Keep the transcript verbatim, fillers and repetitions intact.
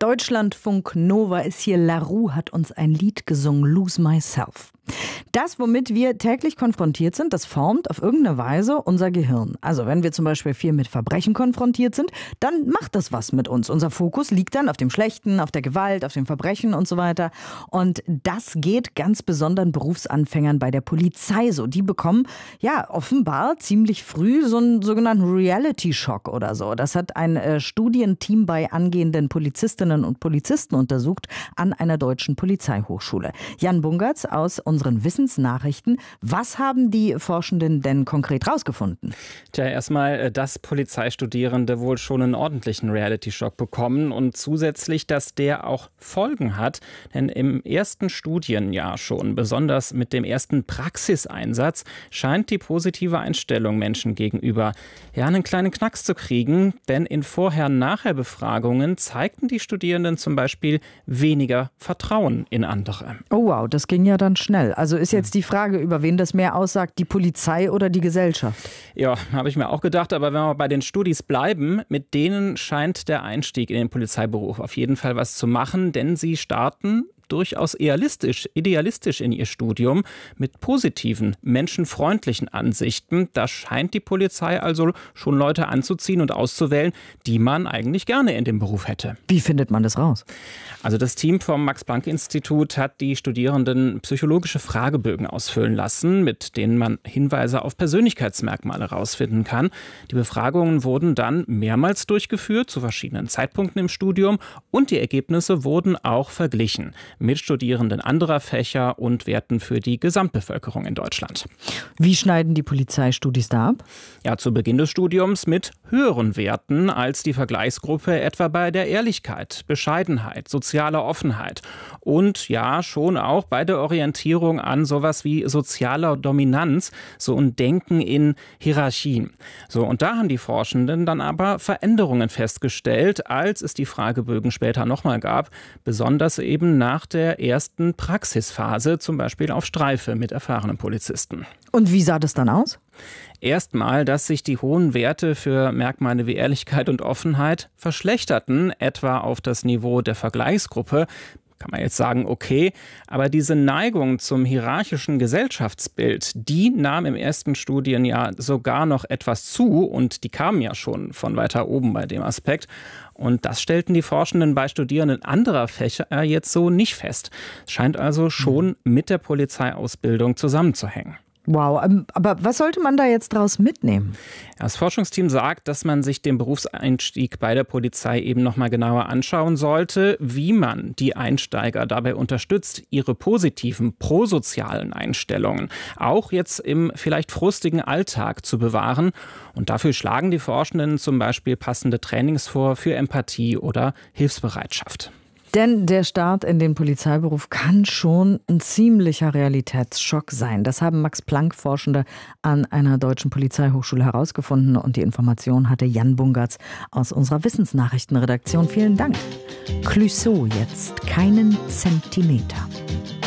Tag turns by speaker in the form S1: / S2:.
S1: Deutschlandfunk Nova ist hier. LaRue hat uns ein Lied gesungen, Lose Myself. Das, womit wir täglich konfrontiert sind, das formt auf irgendeine Weise unser Gehirn. Also wenn wir zum Beispiel viel mit Verbrechen konfrontiert sind, dann macht das was mit uns. Unser Fokus liegt dann auf dem Schlechten, auf der Gewalt, auf dem Verbrechen und so weiter. Und das geht ganz besonderen Berufsanfängern bei der Polizei so. Die bekommen ja offenbar ziemlich früh so einen sogenannten Reality-Schock oder so. Das hat ein äh, Studienteam bei angehenden Polizistinnen und Polizisten untersucht an einer deutschen Polizeihochschule. Jan Bungertz aus unseren Wissensnachrichten. Was haben die Forschenden denn konkret rausgefunden?
S2: Tja, erstmal, dass Polizeistudierende wohl schon einen ordentlichen Reality-Schock bekommen und zusätzlich, dass der auch Folgen hat. Denn im ersten Studienjahr schon, besonders mit dem ersten Praxiseinsatz, scheint die positive Einstellung Menschen gegenüber ja einen kleinen Knacks zu kriegen. Denn in Vorher-Nachher-Befragungen zeigten die Studierenden zum Beispiel weniger Vertrauen in andere.
S1: Oh wow, das ging ja dann schnell. Also ist jetzt die Frage, über wen das mehr aussagt, die Polizei oder die Gesellschaft?
S2: Ja, habe ich mir auch gedacht. Aber wenn wir bei den Studis bleiben, mit denen scheint der Einstieg in den Polizeiberuf auf jeden Fall was zu machen, denn sie starten durchaus idealistisch, idealistisch in ihr Studium mit positiven, menschenfreundlichen Ansichten. Da scheint die Polizei also schon Leute anzuziehen und auszuwählen, die man eigentlich gerne in dem Beruf hätte.
S1: Wie findet man das raus?
S2: Also das Team vom Max-Planck-Institut hat die Studierenden psychologische Fragebögen ausfüllen lassen, mit denen man Hinweise auf Persönlichkeitsmerkmale herausfinden kann. Die Befragungen wurden dann mehrmals durchgeführt, zu verschiedenen Zeitpunkten im Studium, und die Ergebnisse wurden auch verglichen mit Studierenden anderer Fächer und Werten für die Gesamtbevölkerung in Deutschland.
S1: Wie schneiden die Polizeistudis da ab?
S2: Ja, zu Beginn des Studiums mit höheren Werten als die Vergleichsgruppe, etwa bei der Ehrlichkeit, Bescheidenheit, sozialer Offenheit und ja, schon auch bei der Orientierung an sowas wie sozialer Dominanz, so ein Denken in Hierarchien. So, und da haben die Forschenden dann aber Veränderungen festgestellt, als es die Fragebögen später nochmal gab, besonders eben nach der ersten Praxisphase, zum Beispiel auf Streife mit erfahrenen Polizisten.
S1: Und wie sah das dann aus?
S2: Erstmal, dass sich die hohen Werte für Merkmale wie Ehrlichkeit und Offenheit verschlechterten, etwa auf das Niveau der Vergleichsgruppe. Kann man jetzt sagen, okay, aber diese Neigung zum hierarchischen Gesellschaftsbild, die nahm im ersten Studienjahr sogar noch etwas zu und die kamen ja schon von weiter oben bei dem Aspekt. Und das stellten die Forschenden bei Studierenden anderer Fächer jetzt so nicht fest. Es scheint also schon mit der Polizeiausbildung zusammenzuhängen.
S1: Wow, aber was sollte man da jetzt draus mitnehmen?
S2: Das Forschungsteam sagt, dass man sich den Berufseinstieg bei der Polizei eben noch mal genauer anschauen sollte, wie man die Einsteiger dabei unterstützt, ihre positiven, prosozialen Einstellungen auch jetzt im vielleicht frustigen Alltag zu bewahren. Und dafür schlagen die Forschenden zum Beispiel passende Trainings vor für Empathie oder Hilfsbereitschaft.
S1: Denn der Start in den Polizeiberuf kann schon ein ziemlicher Realitätsschock sein. Das haben Max-Planck-Forschende an einer deutschen Polizeihochschule herausgefunden. Und die Information hatte Jan Bungertz aus unserer Wissensnachrichtenredaktion. Vielen Dank. Clouseau jetzt, keinen Zentimeter.